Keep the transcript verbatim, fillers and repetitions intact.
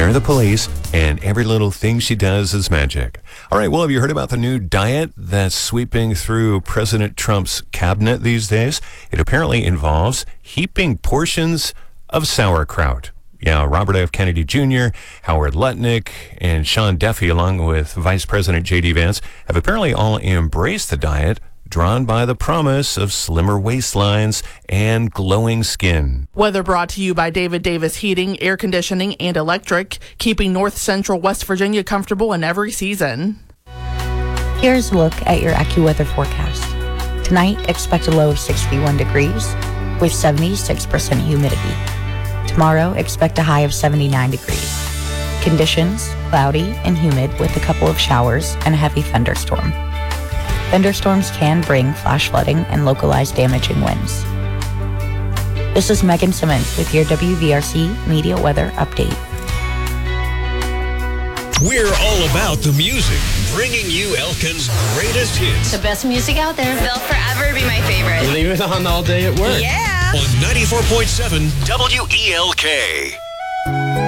scare the police, and every little thing she does is magic. All right, well, have you heard about the new diet that's sweeping through President Trump's cabinet these days? It apparently involves heaping portions of sauerkraut. Yeah, Robert F. Kennedy Junior, Howard Lutnick, and Sean Duffy, along with Vice President J D. Vance, have apparently all embraced the diet drawn by the promise of slimmer waistlines and glowing skin. Weather brought to you by David Davis Heating, Air Conditioning, and Electric, keeping North Central West Virginia comfortable in every season. Here's a look at your AccuWeather forecast. Tonight, expect a low of sixty-one degrees with seventy-six percent humidity. Tomorrow, expect a high of seventy-nine degrees. Conditions, cloudy and humid with a couple of showers and a heavy thunderstorm. Thunderstorms can bring flash flooding and localized damaging winds. This is Megan Simmons with your W V R C Media Weather Update. We're all about the music, bringing you Elkin's greatest hits. The best music out there. They'll forever be my favorite. Leave it on all day at work. Yeah. On ninety-four point seven W E L K.